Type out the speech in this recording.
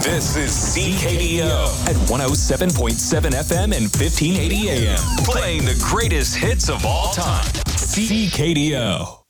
This is CKDO at 107.7 FM and 1580 AM. Playing the greatest hits of all time. CKDO.